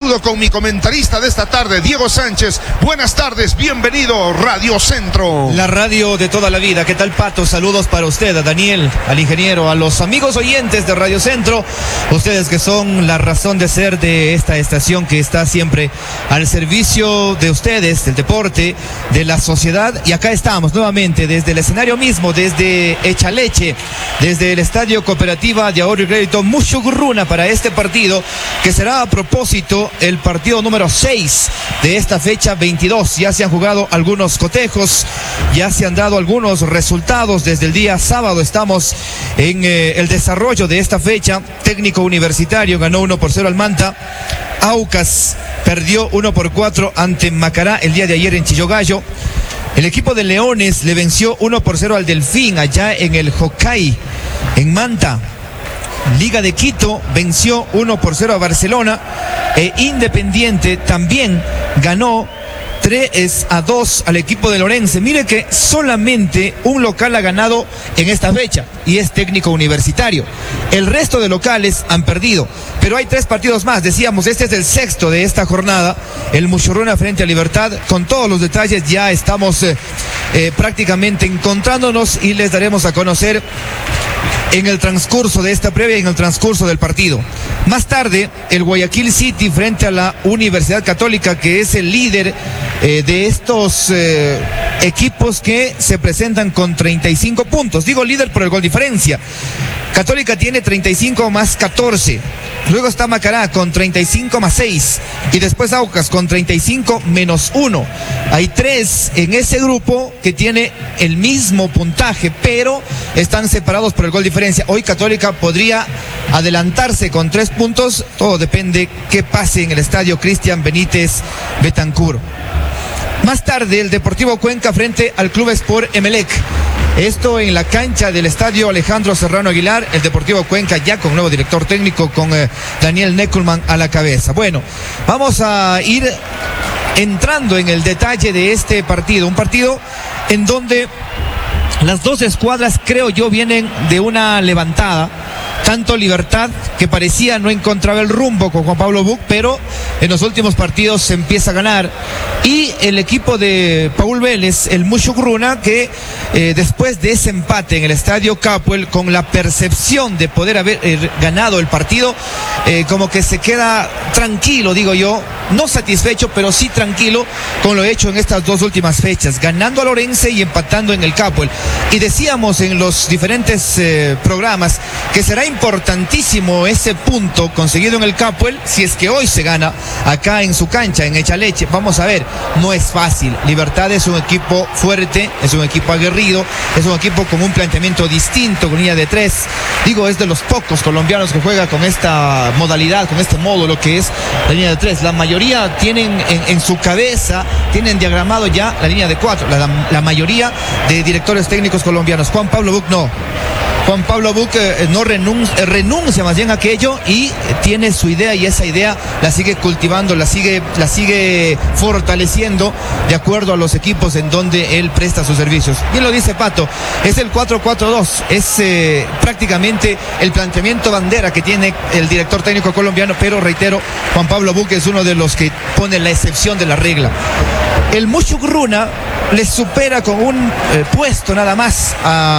saludo con mi comentarista de esta tarde, Diego Sánchez. Buenas tardes, bienvenido Radio Centro. La radio de toda la vida. ¿Qué tal, Pato? Saludos para usted, a Daniel, al ingeniero, a los amigos oyentes de Radio Centro. Ustedes que son la razón de ser de esta estación que está siempre al servicio de ustedes, del deporte, de la sociedad. Y acá estamos nuevamente desde el escenario mismo, desde Echaleche, desde el Estadio Cooperativa de Ahorro y Crédito Mushugurruna para este partido que será a propósito el partido número 6 de esta fecha 22. Ya se han jugado algunos cotejos, ya se han dado algunos resultados. Desde el día sábado estamos en el desarrollo de esta fecha. Técnico Universitario ganó 1-0 al Manta. Aucas perdió 1-4 ante Macará el día de ayer en Chillogallo. El equipo de Leones le venció 1-0 al Delfín allá en el Hokkay, en Manta. Liga de Quito venció 1-0 a Barcelona. Independiente también ganó 3-2 al equipo de Lorense. Mire que solamente un local ha ganado en esta fecha y es Técnico Universitario. El resto de locales han perdido, pero hay 3 partidos más. Decíamos, este es el 6º de esta jornada, el Mushurruna frente a Libertad. Con todos los detalles ya estamos prácticamente encontrándonos y les daremos a conocer en el transcurso de esta previa y en el transcurso del partido. Más tarde, el Guayaquil City frente a la Universidad Católica, que es el líder de estos equipos que se presentan con 35 puntos. Digo líder por el gol diferencia. Católica tiene 35 más 14. Luego está Macará con 35 más 6. Y después Aucas con 35 menos 1. Hay 3 en ese grupo que tiene el mismo puntaje, pero están separados por el gol diferencia. Hoy Católica podría adelantarse con 3 puntos. Todo depende qué pase en el estadio Cristian Benítez Betancur. Más tarde, el Deportivo Cuenca frente al Club Sport Emelec. Esto en la cancha del estadio Alejandro Serrano Aguilar. El Deportivo Cuenca ya con nuevo director técnico, con Daniel Neckelman a la cabeza. Bueno, vamos a ir entrando en el detalle de este partido. Un partido en donde las dos escuadras, creo yo, vienen de una levantada. Tanto Libertad, que parecía no encontraba el rumbo con Juan Pablo Buch, pero en los últimos partidos se empieza a ganar. Y el equipo de Paul Vélez, el Mushugurruna, que después de ese empate en el Estadio Capuel, con la percepción de poder haber ganado el partido, como que se queda tranquilo, digo yo, no satisfecho, pero sí tranquilo con lo hecho en estas 2 últimas fechas, ganando a Lorense y empatando en el Capuel. Y decíamos en los diferentes programas que será importantísimo ese punto conseguido en el Capuel si es que hoy se gana acá en su cancha, en Echaleche. Vamos a ver, no es fácil. Libertad es un equipo fuerte, es un equipo aguerrido, es un equipo con un planteamiento distinto, con línea de 3. Digo, es de los pocos colombianos que juega con esta modalidad, con este módulo que es la línea de 3. La mayoría tienen en su cabeza, tienen diagramado ya la línea de 4. La mayoría de directores técnicos colombianos. Juan Pablo Buch no. Juan Pablo Buch no renuncia más bien a aquello y tiene su idea, y esa idea la sigue cultivando, la sigue fortaleciendo de acuerdo a los equipos en donde él presta sus servicios. Bien lo dice Pato, es el 4-4-2, es prácticamente el planteamiento bandera que tiene el director técnico colombiano, pero reitero, Juan Pablo Buch es uno de los que pone la excepción de la regla. El Mushugurruna le supera con un puesto nada más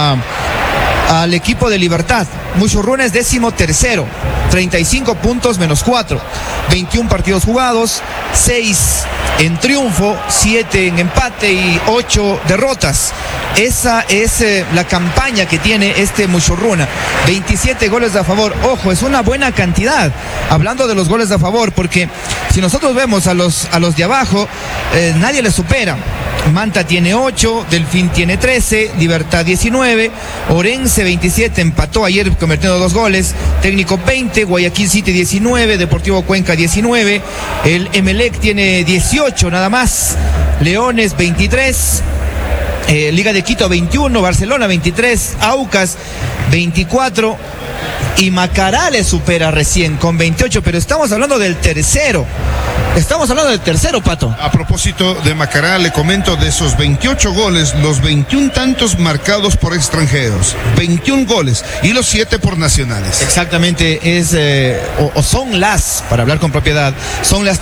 al equipo de Libertad. Mushugurruna es 13º, 35 puntos menos 4, 21 partidos jugados, 6 en triunfo, 7 en empate y 8 derrotas. Esa es la campaña que tiene este Mushugurruna. 27 goles a favor. Ojo, es una buena cantidad. Hablando de los goles a favor, porque si nosotros vemos a los de abajo, nadie les supera. Manta tiene 8, Delfín tiene 13, Libertad 19, Orense 27, empató ayer convirtiendo 2 goles, Técnico 20, Guayaquil City 19, Deportivo Cuenca 19, el Emelec tiene 18 nada más, Leones 23, Liga de Quito 21, Barcelona 23, Aucas 24 y Macará le supera recién con 28, pero estamos hablando del tercero. Estamos hablando del tercero, Pato. A propósito de Macará, le comento de esos 28 goles, los 21 tantos marcados por extranjeros, 21 goles y los 7 por nacionales. Exactamente, son las, para hablar con propiedad, son las